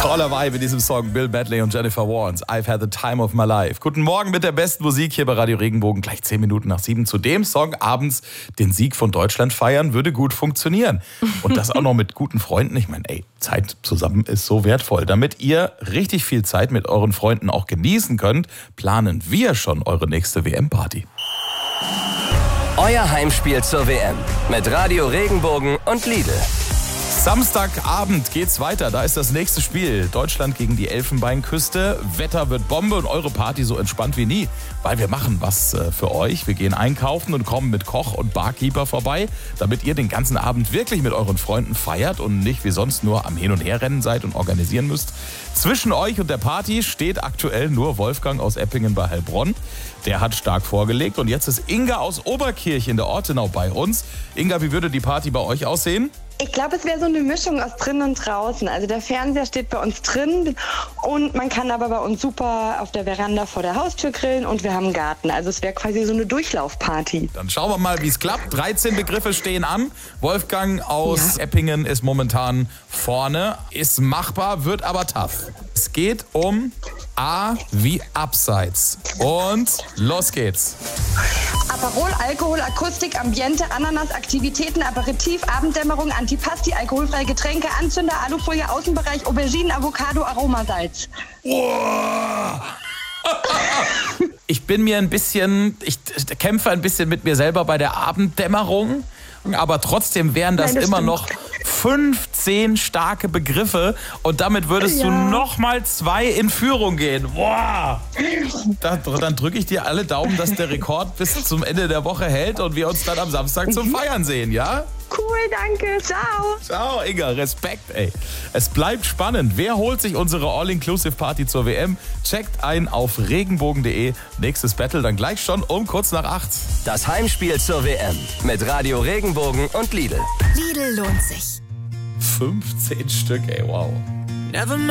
Toller Vibe in diesem Song. Bill Medley und Jennifer Warnes. I've had the time of my life. Guten Morgen mit der besten Musik hier bei Radio Regenbogen. Gleich 10 Minuten nach 7 zu dem Song. Abends den Sieg von Deutschland feiern würde gut funktionieren. Und das auch noch mit guten Freunden. Ich meine, Zeit zusammen ist so wertvoll. Damit ihr richtig viel Zeit mit euren Freunden auch genießen könnt, planen wir schon eure nächste WM-Party. Euer Heimspiel zur WM mit Radio Regenbogen und Lidl. Samstagabend geht's weiter, da ist das nächste Spiel. Deutschland gegen die Elfenbeinküste. Wetter wird Bombe und eure Party so entspannt wie nie. Weil wir machen was für euch. Wir gehen einkaufen und kommen mit Koch und Barkeeper vorbei, damit ihr den ganzen Abend wirklich mit euren Freunden feiert und nicht wie sonst nur am Hin- und Herrennen seid und organisieren müsst. Zwischen euch und der Party steht aktuell nur Wolfgang aus Eppingen bei Heilbronn. Der hat stark vorgelegt und jetzt ist Inga aus Oberkirch in der Ortenau bei uns. Inga, wie würde die Party bei euch aussehen? Ich glaube, es wäre so eine Mischung aus drinnen und draußen. Also der Fernseher steht bei uns drin und man kann aber bei uns super auf der Veranda vor der Haustür grillen und wir haben einen Garten. Also es wäre quasi so eine Durchlaufparty. Dann schauen wir mal, wie es klappt. 13 Begriffe stehen an. Wolfgang aus Eppingen ist momentan vorne. Ist machbar, wird aber tough. Es geht um A wie Abseits. Und los geht's. Aperol, Alkohol, Akustik, Ambiente, Ananas, Aktivitäten, Aperitif, Abenddämmerung, Antipasti, alkoholfreie Getränke, Anzünder, Alufolie, Außenbereich, Auberginen, Avocado, Aromasalz. Ich kämpfe ein bisschen mit mir selber bei der Abenddämmerung, aber trotzdem wären das immer stimmt. noch 15 starke Begriffe und damit würdest du noch mal 2 in Führung gehen. Boah! Dann drücke ich dir alle Daumen, dass der Rekord bis zum Ende der Woche hält und wir uns dann am Samstag zum Feiern sehen, ja? Cool, danke. Ciao. Ciao, Inga. Respekt, ey. Es bleibt spannend. Wer holt sich unsere All-Inclusive-Party zur WM? Checkt ein auf regenbogen.de. Nächstes Battle dann gleich schon um kurz nach 8. Das Heimspiel zur WM mit Radio Regenbogen und Lidl. Lidl lohnt sich. 15 Stück, ey, wow. Never